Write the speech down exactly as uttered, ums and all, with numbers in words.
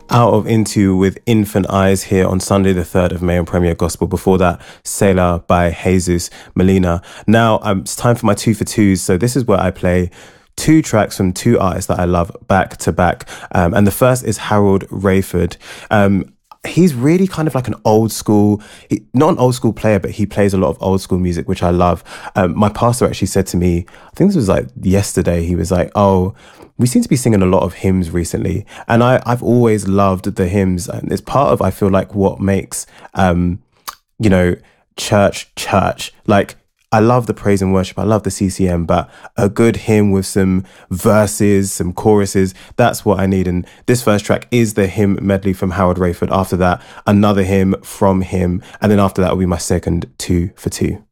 Out of Into with Infant Eyes here on Sunday the third of May on Premier Gospel. Before that, Sailor by Jesus Molina. Now um, it's time for my two for twos. So this is where I play two tracks from two artists that I love back to back. Um, and the first is Harold Rayford. Um, He's really kind of like an old school, he, not an old school player, but he plays a lot of old school music, which I love. Um, my pastor actually said to me, I think this was like yesterday, he was like, oh, we seem to be singing a lot of hymns recently. And I, I've always loved the hymns. And it's part of, I feel like, what makes, um, you know, church, church. Like, I love the praise and worship. I love the C C M, but a good hymn with some verses, some choruses, that's what I need. And this first track is the hymn medley from Harold Rayford. After that, another hymn from him. And then after that will be my second two for two.